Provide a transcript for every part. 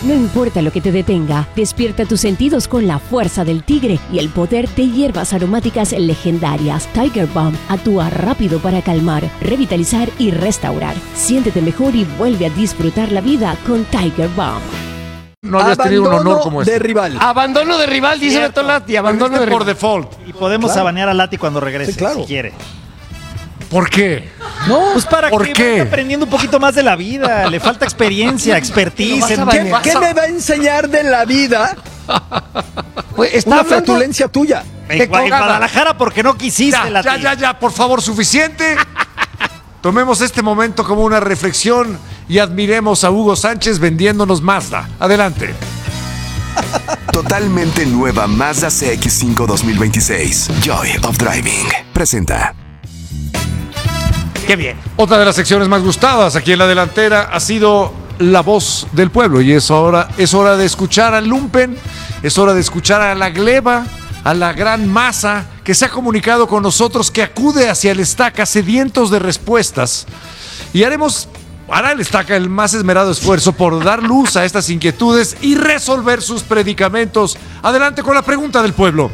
No importa lo que te detenga, despierta tus sentidos con la fuerza del tigre y el poder de hierbas aromáticas legendarias. Tiger Balm actúa rápido para calmar, revitalizar y restaurar. Siéntete mejor y vuelve a disfrutar la vida con Tiger Balm. No habías tenido un honor como este. De rival. Abandono de rival, dice Beto Lati. Abandono de por rival. default. Y podemos abanear a Lati cuando regrese, Sí, claro. si quiere. ¿Por qué? No, Pues para ¿Por que qué? vaya aprendiendo un poquito más de la vida. Le falta experiencia, expertise. ¿qué me va a enseñar de la vida Pues, está una hablando flatulencia tuya? En Guadalajara porque no quisiste, Lati. Ya, por favor, suficiente. Tomemos este momento como una reflexión y admiremos a Hugo Sánchez vendiéndonos Mazda. Adelante. Totalmente nueva Mazda CX-5 2026. Joy of Driving. Presenta. Qué bien. Otra de las secciones más gustadas aquí en la delantera ha sido la voz del pueblo. Y es hora de escuchar al lumpen, es hora de escuchar a la gleba, a la gran masa que se ha comunicado con nosotros, que acude hacia el Estaca sedientos de respuestas. Y hará el Estaca el más esmerado esfuerzo por dar luz a estas inquietudes y resolver sus predicamentos. Adelante con la pregunta del pueblo.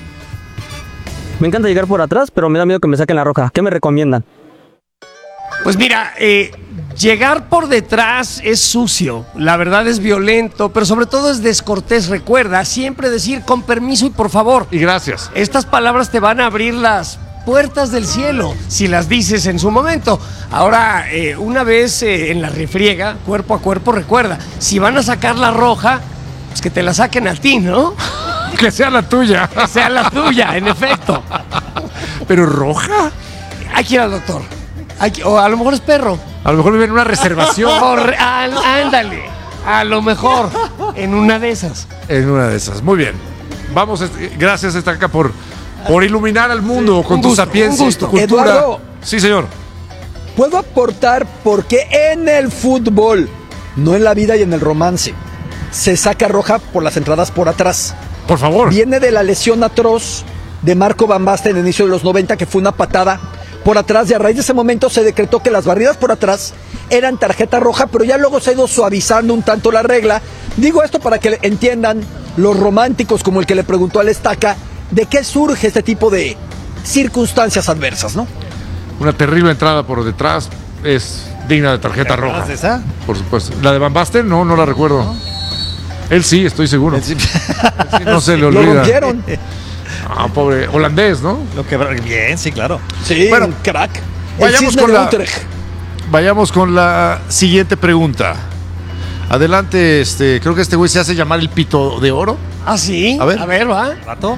Me encanta llegar por atrás, pero me da miedo que me saquen la roja. ¿Qué me recomiendan? Pues mira, llegar por detrás es sucio, la verdad es violento, pero sobre todo es descortés. Recuerda siempre decir con permiso y por favor. Y gracias. Estas palabras te van a abrir las puertas del cielo si las dices en su momento. Ahora, una vez en la refriega, cuerpo a cuerpo, recuerda, si van a sacar la roja, pues que te la saquen a ti, ¿no? Que sea la tuya. Que sea la tuya, en efecto. ¿Pero roja? Hay que ir al doctor. O a lo mejor es perro. A lo mejor vive en una reservación. Ándale. A lo mejor en una de esas. En una de esas. Muy bien. Vamos, gracias, Estaca, por iluminar al mundo con tu sapiencia y tu cultura. Eduardo. Sí, señor. Puedo aportar porque en el fútbol, no en la vida y en el romance, se saca roja por las entradas por atrás. Por favor. Viene de la lesión atroz de Marco Van Basten en el inicio de los 90, que fue una patada por atrás, y a raíz de ese momento se decretó que las barridas por atrás eran tarjeta roja, pero ya luego se ha ido suavizando un tanto la regla. Digo esto para que entiendan los románticos, como el que le preguntó al Estaca, de qué surge este tipo de circunstancias adversas, ¿no? Una terrible entrada por detrás es digna de tarjeta ¿Te roja. acuerdas de esa? Por supuesto. ¿La de Van Basten? No la recuerdo. ¿No? Él sí, estoy seguro. Él sí, no se le olvida. Lo rompieron. Ah, pobre holandés, ¿no? Bien, sí, claro. Sí, Bueno, un crack. vayamos Cisne con de la- Utrecht. Vayamos con la siguiente pregunta. Adelante, creo que este güey se hace llamar el Pito de Oro. ¿Ah, sí? A ver. va. ¿Rato?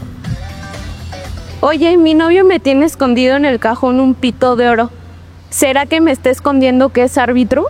Oye, mi novio me tiene escondido en el cajón un pito de oro. ¿Será que me está escondiendo que es árbitro?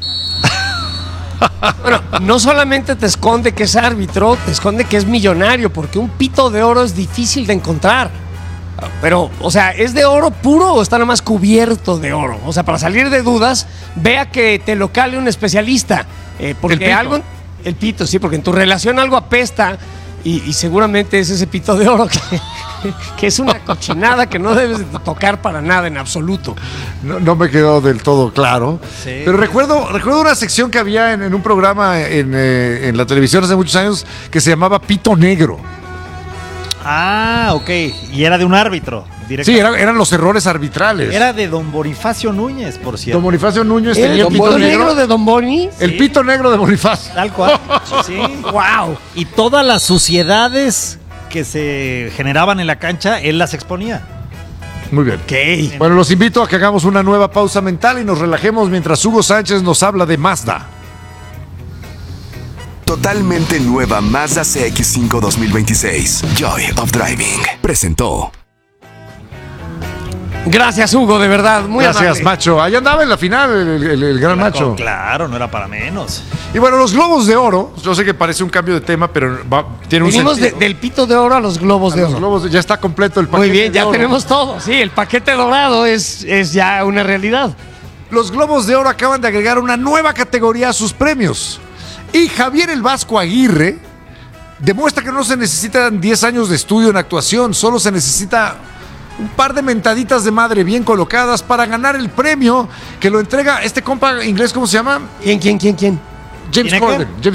Bueno, no solamente te esconde que es árbitro, te esconde que es millonario, porque un pito de oro es difícil de encontrar. Pero, o sea, ¿es de oro puro o está nada más cubierto de oro? O sea, para salir de dudas, vea que te lo cale un especialista. Porque El pito. algo... El pito, sí, porque en tu relación algo apesta y seguramente es ese pito de oro que es una cochinada que no debes de tocar para nada en absoluto. No me quedó del todo claro. Sí. Pero recuerdo una sección que había en un programa en la televisión hace muchos años que se llamaba Pito Negro. Ah, ok. Y era de un árbitro. Sí, eran los errores arbitrales. Era de don Bonifacio Núñez, por cierto. Don Bonifacio Núñez ¿El tenía el pito pito negro negro. de Don Boni? El pito negro de Bonifacio. Tal cual. Sí. ¡Wow! Y todas las suciedades que se generaban en la cancha, él las exponía. Muy bien. Ok. Bueno, los invito a que hagamos una nueva pausa mental y nos relajemos mientras Hugo Sánchez nos habla de Mazda. Totalmente nueva Mazda CX-5 2026. Joy of Driving. Presentó. Gracias, Hugo, de verdad. Muy Gracias, amable. macho. Ahí andaba en la final el gran macho. Claro, no era para menos. Y bueno, los globos de oro, yo sé que parece un cambio de tema, pero tiene un Venimos sentido. del pito de oro a los globos de Los oro. globos, ya está completo el paquete. Muy bien, de ya oro. tenemos todo. Sí, el paquete dorado es ya una realidad. Los globos de oro acaban de agregar una nueva categoría a sus premios. Y Javier el Vasco Aguirre demuestra que no se necesitan 10 años de estudio en actuación, solo se necesita un par de mentaditas de madre bien colocadas para ganar el premio que lo entrega este compa inglés, ¿cómo se llama? ¿Quién? James ¿Lineker? Corden.